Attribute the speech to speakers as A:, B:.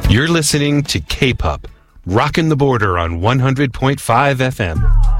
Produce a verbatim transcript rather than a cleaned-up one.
A: You're listening to K-Pop, rockin' the border on one hundred point five F M.